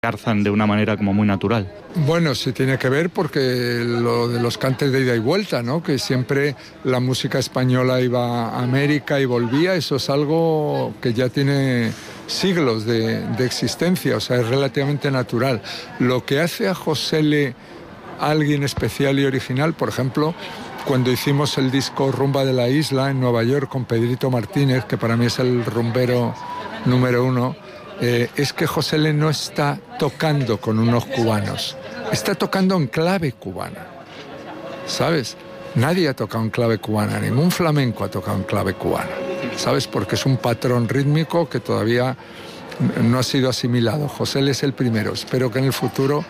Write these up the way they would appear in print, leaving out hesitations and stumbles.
garzan de una manera como muy natural. Bueno, sí tiene que ver porque lo de los cantes de ida y vuelta, ¿no? Que siempre la música española iba a América y volvía, eso es algo que ya tiene siglos de existencia, o sea, es relativamente natural. Lo que hace a Josele alguien especial y original, por ejemplo, cuando hicimos el disco Rumba de la Isla en Nueva York con Pedrito Martínez, que para mí es el rumbero número uno, es que Josele no está tocando con unos cubanos, está tocando en clave cubana, ¿sabes? Nadie ha tocado en clave cubana, ningún flamenco ha tocado en clave cubana, ¿sabes? Porque es un patrón rítmico que todavía no ha sido asimilado. Josele es el primero, espero que en el futuro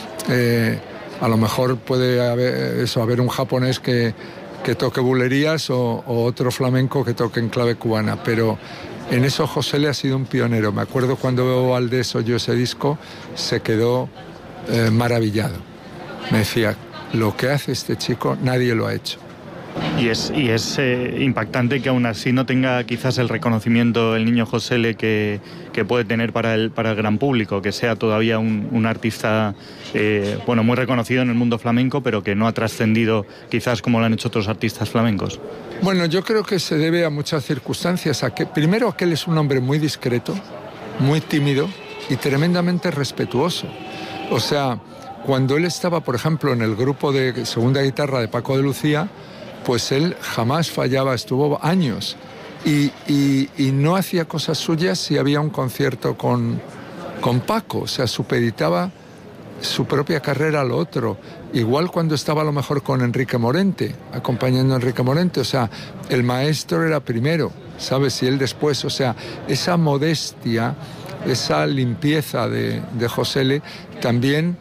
a lo mejor puede haber un japonés que toque bulerías o otro flamenco que toque en clave cubana, pero en eso Josele ha sido un pionero. Me acuerdo cuando Valdés oyó ese disco, se quedó maravillado. Me decía, lo que hace este chico nadie lo ha hecho. Y es impactante que aún así no tenga quizás el reconocimiento el niño Josele que puede tener para el gran público, que sea todavía un artista muy reconocido en el mundo flamenco, pero que no ha trascendido quizás como lo han hecho otros artistas flamencos. Bueno, yo creo que se debe a muchas circunstancias. Primero, que él es un hombre muy discreto, muy tímido y tremendamente respetuoso. O sea, cuando él estaba, por ejemplo, en el grupo de segunda guitarra de Paco de Lucía, pues él jamás fallaba, estuvo años y no hacía cosas suyas si había un concierto con Paco, o sea, supeditaba su propia carrera a lo otro. Igual cuando estaba a lo mejor con Enrique Morente, acompañando a Enrique Morente, o sea, el maestro era primero, ¿sabes? Y él después, o sea, esa modestia, esa limpieza de Josele, también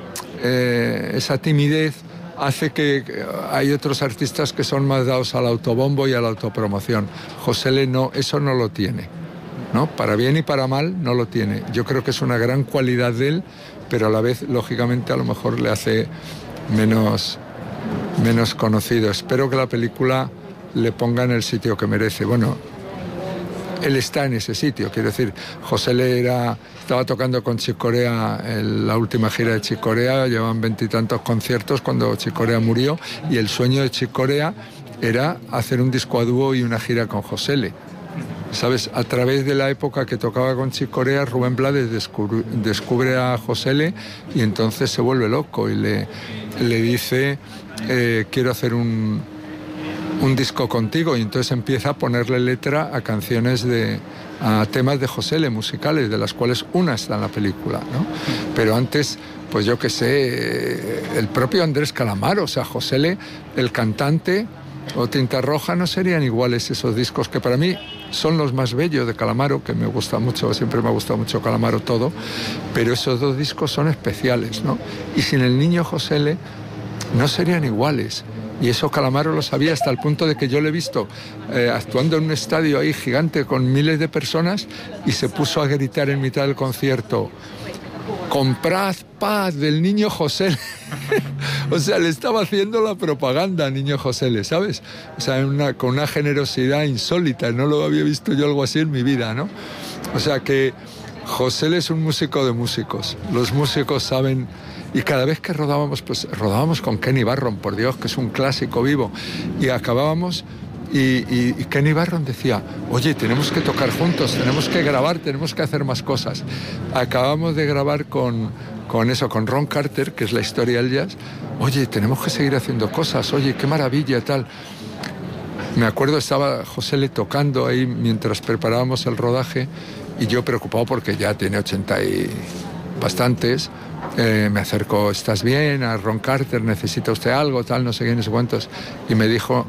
esa timidez, hace que hay otros artistas que son más dados al autobombo y a la autopromoción. Josele no, eso no lo tiene, ¿no? Para bien y para mal no lo tiene. Yo creo que es una gran cualidad de él, pero a la vez, lógicamente, a lo mejor le hace menos conocido. Espero que la película le ponga en el sitio que merece. Bueno, él está en ese sitio, quiero decir, Josele estaba tocando con Chick Corea en la última gira de Chick Corea, llevan 20 y tantos conciertos cuando Chick Corea murió, y el sueño de Chick Corea era hacer un disco a dúo y una gira con Josele. ¿Sabes? A través de la época que tocaba con Chick Corea, Rubén Blades descubre a Josele y entonces se vuelve loco y le dice, quiero hacer un disco contigo, y entonces empieza a ponerle letra a canciones a temas de Josele, musicales, de las cuales una está en la película, ¿no? Pero antes, pues yo qué sé, el propio Andrés Calamaro, o sea, Josele, el cantante, o Tinta Roja, no serían iguales esos discos que para mí son los más bellos de Calamaro, que me gusta mucho, siempre me ha gustado mucho Calamaro todo, pero esos dos discos son especiales, ¿no? Y sin el niño Josele no serían iguales. Y eso Calamaro lo sabía hasta el punto de que yo le he visto actuando en un estadio ahí gigante con miles de personas y se puso a gritar en mitad del concierto, comprad paz del niño Josele. O sea, le estaba haciendo la propaganda al niño Josele, ¿sabes? O sea, con una generosidad insólita, no lo había visto yo algo así en mi vida, ¿no? O sea que Josele es un músico de músicos, los músicos saben. Y cada vez que rodábamos, pues rodábamos con Kenny Barron, por Dios, que es un clásico vivo. Y acabábamos y Kenny Barron decía, oye, tenemos que tocar juntos, tenemos que grabar, tenemos que hacer más cosas. Acabamos de grabar con Ron Carter, que es la historia del jazz. Oye, tenemos que seguir haciendo cosas, oye, qué maravilla, tal. Me acuerdo, estaba Josele tocando ahí mientras preparábamos el rodaje y yo preocupado porque ya tiene 80 y bastantes. Me acerco, ¿estás bien? A Ron Carter, ¿necesita usted algo? Tal, no sé qué, no sé cuántos. Y me dijo,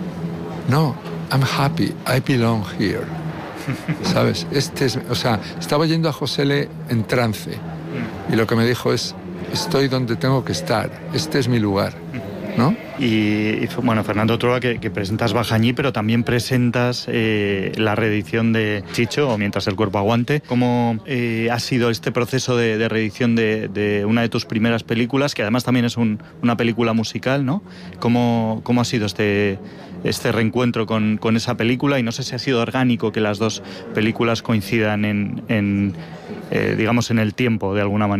no, I'm happy, I belong here. ¿Sabes? O sea, estaba yendo a Josele en trance. Y lo que me dijo es, estoy donde tengo que estar, este es mi lugar. ¿no? Y bueno, Fernando Trueba, que presentas Bajañí, pero también presentas la reedición de Chicho, o Mientras el cuerpo aguante. ¿Cómo ha sido este proceso de reedición de una de tus primeras películas, que además también es una película musical, ¿no? ¿Cómo ha sido este reencuentro con esa película? Y no sé si ha sido orgánico que las dos películas coincidan digamos, en el tiempo, de alguna manera.